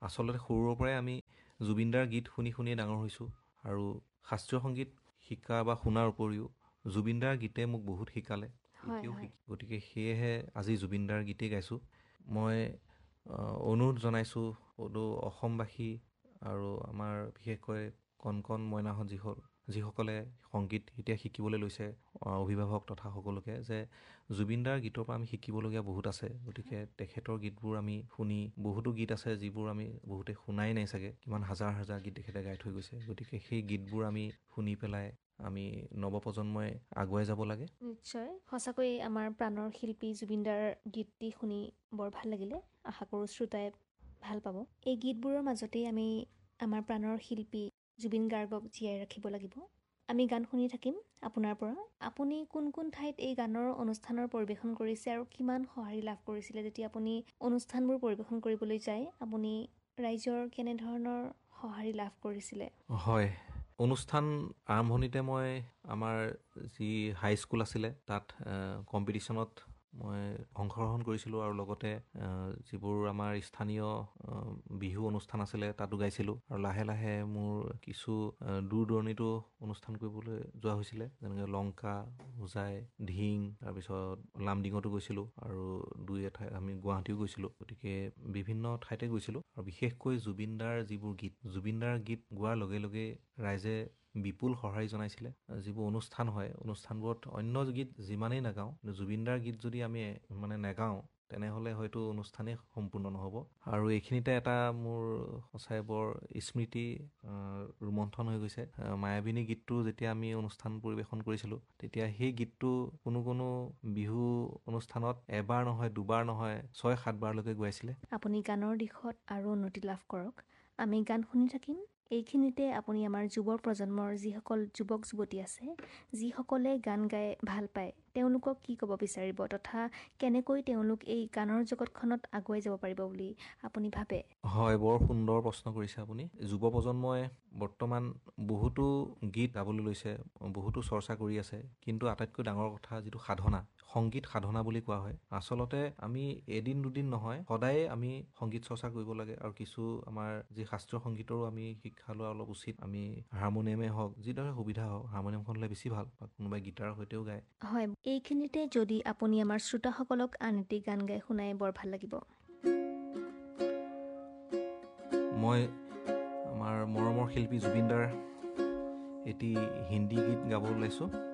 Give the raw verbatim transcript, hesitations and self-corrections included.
আচলতে সৰুৰ পৰাই আমি জুবিনদাৰ গীত শুনি শুনিয়ে ডাঙৰ হৈছোঁ আৰু শাস্ত্ৰীয় সংগীত শিকা বা শুনাৰ উপৰিও জুবিনদাৰ গীতে মোক বহুত শিকালে হয় এতিয়াও হয় শিকি গতিকে সেয়েহে আজি জুবিনদাৰ গীতেই গাইছোঁ মই অনুৰোধ জনাইছোঁ বোলো অসমবাসী আৰু আমাৰ বিশেষকৈ কণ কণ মইনাহঁত যিসকল যিসকলে সংগীত এতিয়া শিকিবলৈ লৈছে অভিভাৱক তথা সকলোকে যে জুবিনদাৰ গীতৰ পৰা আমি শিকিবলগীয়া বহুত আছে গতিকে তেখেতৰ গীতবোৰ আমি শুনি বহুতো গীত আছে যিবোৰ আমি বহুতে শুনাই নাই চাগে কিমান হাজাৰ হাজাৰ গীত তেখেতে গাই থৈ গৈছে গতিকে সেই গীতবোৰ আমি শুনি পেলাই আমি নৱপ্ৰজন্মই আগুৱাই যাব লাগে নিশ্চয় সঁচাকৈ আমাৰ প্ৰাণৰ শিল্পী জুবিনদাৰ গীতটি শুনি বৰ ভাল লাগিলে আশা কৰোঁ শ্ৰোতাই ভাল পাব এই গীতবোৰৰ মাজতেই আমি আমাৰ প্ৰাণৰ শিল্পী জুবিন গাৰ্গক জীয়াই ৰাখিব লাগিব আমি গান শুনি থাকিম আপোনাৰ পৰা আপুনি কোন কোন ঠাইত এই গানৰ অনুষ্ঠানৰ পৰিৱেশন কৰিছে আৰু কিমান সঁহাৰি লাভ কৰিছিলে যেতিয়া আপুনি অনুষ্ঠানবোৰ পৰিৱেশন কৰিবলৈ যায় আপুনি ৰাইজৰ কেনেধৰণৰ সঁহাৰি লাভ কৰিছিলে হয় অনুষ্ঠান আৰম্ভণিতে মই আমাৰ যি হাইস্কুল আছিলে তাত কম্পিটিশ্যনত মই অংশগ্ৰহণ কৰিছিলোঁ আৰু লগতে যিবোৰ আমাৰ স্থানীয় বিহু অনুষ্ঠান আছিলে তাতো গাইছিলোঁ আৰু লাহে লাহে মোৰ কিছু দূৰ দূৰণিতো অনুষ্ঠান কৰিবলৈ যোৱা হৈছিলে যেনেকৈ লংকা হোজাই ঢিং তাৰপিছত লামডিঙতো গৈছিলোঁ আৰু দুই এঠাই আমি গুৱাহাটীও গৈছিলোঁ গতিকে বিভিন্ন ঠাইতে গৈছিলোঁ আৰু বিশেষকৈ জুবিনদাৰ যিবোৰ গীত জুবিনদাৰ গীত গোৱাৰ লগে লগে ৰাইজে বিপুল সঁহাৰি জনাইছিলে যিবোৰ অনুষ্ঠান হয় অনুষ্ঠানবোৰত অন্য গীত যিমানেই নাগাওঁ কিন্তু জুবিনদাৰ গীত যদি আমি মানে নাগাওঁ তেনেহ'লে হয়তো অনুষ্ঠানেই সম্পূৰ্ণ নহ'ব আৰু এইখিনিতে এটা মোৰ সঁচাই বৰ স্মৃতি ৰোমন্থন হৈ গৈছে মায়াবিনী গীতটো যেতিয়া আমি অনুষ্ঠান পৰিৱেশন কৰিছিলোঁ তেতিয়া সেই গীতটো কোনো কোনো বিহু অনুষ্ঠানত এবাৰ নহয় দুবাৰ নহয় ছয় সাতবাৰলৈকে গোৱাইছিলে আপুনি গানৰ দিশত আৰু উন্নতি লাভ কৰক আমি গান শুনি থাকিম এইখিনিতে আপুনি আমাৰ যুৱ প্ৰজন্মৰ যিসকল যুৱক যুৱতী আছে যিসকলে গান গাই ভাল পায় তেওঁলোকক কি ক'ব বিচাৰিব তথা কেনেকৈ তেওঁলোক এই গানৰ জগতখনত আগুৱাই যাব পাৰিব বুলি আপুনি ভাবে হয় বৰ সুন্দৰ প্ৰশ্ন কৰিছে আপুনি যুৱ প্ৰজন্মই বৰ্তমান বহুতো গীত গাবলৈ লৈছে বহুতো চৰ্চা কৰি আছে কিন্তু আটাইতকৈ ডাঙৰ কথা যিটো সাধনা সংগীত সাধনা বুলি কোৱা হয় আচলতে আমি এদিন দুদিন নহয় সদায়ে আমি সংগীত চৰ্চা কৰিব লাগে আৰু কিছু আমাৰ যি শাস্ত্ৰীয় সংগীতৰো আমি শিক্ষা লোৱা অলপ উচিত আমি হাৰমনিয়ামে হওক যিদৰে সুবিধা হওক হাৰমনিয়ামখন হ'লে বেছি ভাল বা কোনোবাই গীটাৰৰ সৈতেও গায় হয় এইখিনিতে যদি আপুনি আমাৰ শ্ৰোতাসকলক আন এটি গান গাই শুনাই বৰ ভাল লাগিব মই আমাৰ মৰমৰ শিল্পী জুবিনদাৰ এটি হিন্দী গীত গাব ওলাইছোঁ